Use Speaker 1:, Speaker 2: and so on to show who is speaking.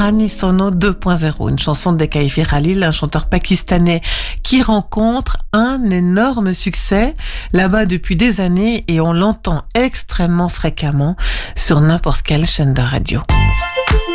Speaker 1: Kahani Sono 2.0, une chanson de Kaifi Khalil, un chanteur pakistanais qui rencontre un énorme succès là-bas depuis des années et on l'entend extrêmement fréquemment sur n'importe quelle chaîne de radio.